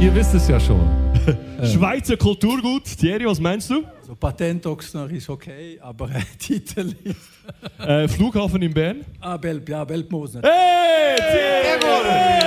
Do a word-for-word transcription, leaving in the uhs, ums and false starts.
Ihr wisst es ja schon. Schweizer Kulturgut. Thierry, was meinst du? Also Patentochsner ist okay, aber äh, Titel ist... Äh, Flughafen in Bern. Ah, Bel, ja, Belpmoos. Hey, Thierry!